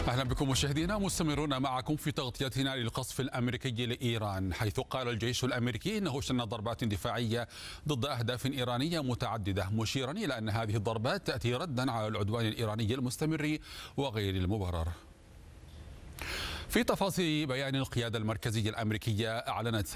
أهلا بكم مشاهدينا، مستمرون معكم في تغطيتنا للقصف الأمريكي لإيران، حيث قال الجيش الأمريكي أنه شن ضربات دفاعية ضد أهداف إيرانية متعددة، مشيرا إلى أن هذه الضربات تأتي ردا على العدوان الإيراني المستمر وغير المبرر. في تفاصيل بيان القيادة المركزية الأمريكية، أعلنت